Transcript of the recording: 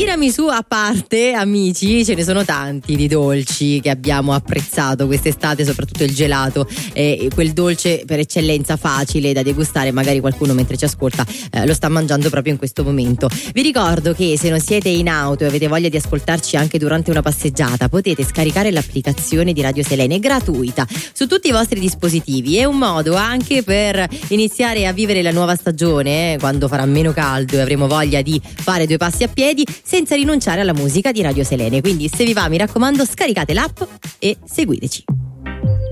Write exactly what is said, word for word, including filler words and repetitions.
tiramisù a parte, amici, ce ne sono tanti di dolci che abbiamo apprezzato quest'estate, soprattutto il gelato, eh, quel dolce per eccellenza facile da degustare, magari qualcuno mentre ci ascolta eh, lo sta mangiando proprio in questo momento. Vi ricordo che se non siete in auto e avete voglia di ascoltarci anche durante una passeggiata, potete scaricare l'applicazione di Radio Selene, è gratuita su tutti i vostri dispositivi, è un modo anche per iniziare a vivere la nuova stagione, eh, quando farà meno caldo e avremo voglia di fare due passi a piedi senza rinunciare alla musica di Radio Selene. Quindi se vi va, mi raccomando, scaricate l'app e seguiteci.